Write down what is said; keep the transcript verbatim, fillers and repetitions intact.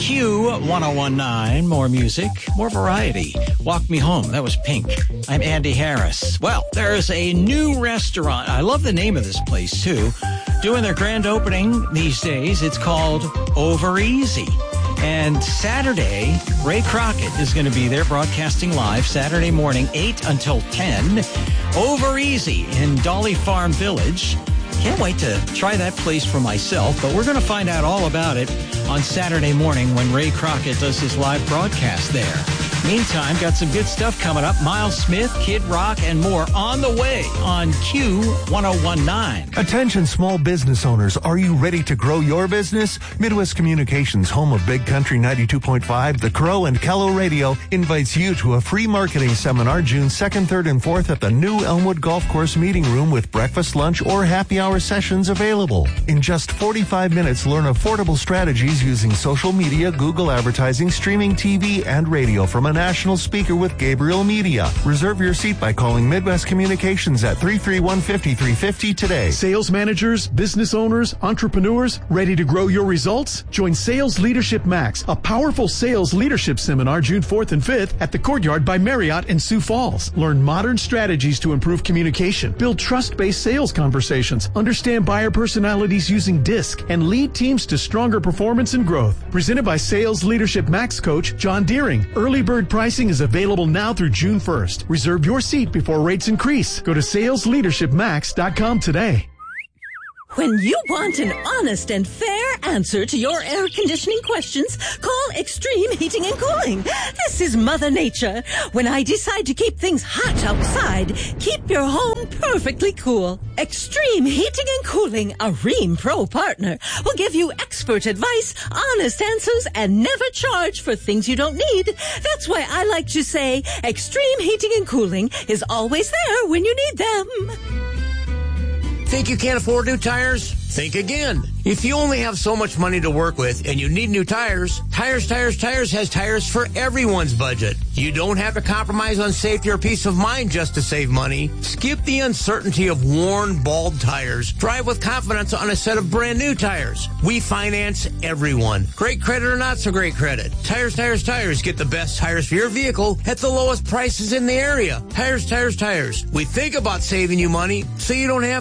Q ten nineteen, more music, more variety. Walk Me Home, that was Pink. I'm Andy Harris. Well, there's a new restaurant. I love the name of this place, too. Doing their grand opening these days. It's called Over Easy. And Saturday, Ray Crockett is going to be there broadcasting live Saturday morning, eight until ten. Over Easy in Dolly Farm Village. Can't wait to try that place for myself, but we're going to find out all about it on Saturday morning when Ray Crockett does his live broadcast there. Meantime, got some good stuff coming up. Miles Smith, Kid Rock, and more on the way on Q ten nineteen. Attention small business owners, are you ready to grow your business? Midwest Communications, home of Big Country ninety-two point five, The Crow, and Kello Radio, invites you to a free marketing seminar June second, third, and fourth at the new Elmwood Golf Course Meeting Room with breakfast, lunch, or happy hour sessions available. In just forty-five minutes, learn affordable strategies using social media, Google advertising, streaming T V, and radio from a national speaker with Gabriel Media. Reserve your seat by calling Midwest Communications at three three one, five three five zero today. Sales managers, business owners, entrepreneurs, ready to grow your results? Join Sales Leadership Max, a powerful sales leadership seminar June fourth and fifth at the Courtyard by Marriott in Sioux Falls. Learn modern strategies to improve communication, build trust-based sales conversations, understand buyer personalities using DISC, and lead teams to stronger performance and growth. Presented by Sales Leadership Max coach John Deering. Early bird pricing is available now through June first. Reserve your seat before rates increase. Go to sales leadership max dot com today. When you want an honest and fair answer to your air conditioning questions, call Extreme Heating and Cooling. This is Mother Nature. When I decide to keep things hot outside, keep your home perfectly cool. Extreme Heating and Cooling, a Rheem Pro partner, will give you expert advice, honest answers, and never charge for things you don't need. That's why I like to say Extreme Heating and Cooling is always there when you need them. Think you can't afford new tires? Think again. If you only have so much money to work with and you need new tires, Tires, Tires, Tires has tires for everyone's budget. You don't have to compromise on safety or peace of mind just to save money. Skip the uncertainty of worn, bald tires. Drive with confidence on a set of brand new tires. We finance everyone. Great credit or not so great credit. Tires, Tires, Tires. Get the best tires for your vehicle at the lowest prices in the area. Tires, Tires, Tires. We think about saving you money so you don't have